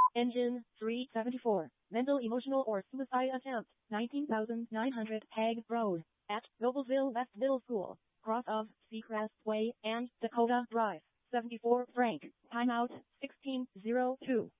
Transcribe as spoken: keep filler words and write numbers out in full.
Engine three seventy-four. Mental, emotional, or suicide attempt. nineteen thousand nine hundred Hague Road. At Noblesville West Middle School. Cross of Seacrest Way and Dakota Drive. seventy-four Frank. Timeout sixteen oh two.